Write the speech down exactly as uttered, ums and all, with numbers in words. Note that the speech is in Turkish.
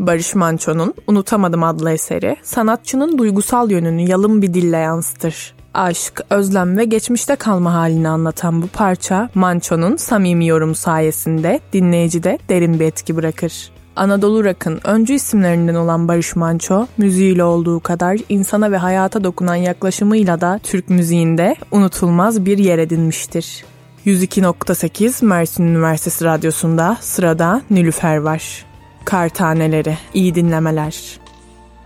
Barış Manço'nun Unutamadım adlı eseri, sanatçının duygusal yönünü yalın bir dille yansıtır. Aşk, özlem ve geçmişte kalma halini anlatan bu parça, Manço'nun samimi yorumu sayesinde dinleyicide derin bir etki bırakır. Anadolu Rock'ın öncü isimlerinden olan Barış Manço, müziğiyle olduğu kadar insana ve hayata dokunan yaklaşımıyla da Türk müziğinde unutulmaz bir yer edinmiştir. yüz iki nokta sekiz Mersin Üniversitesi Radyosu'nda sırada Nilüfer var. Kar Taneleri, iyi dinlemeler.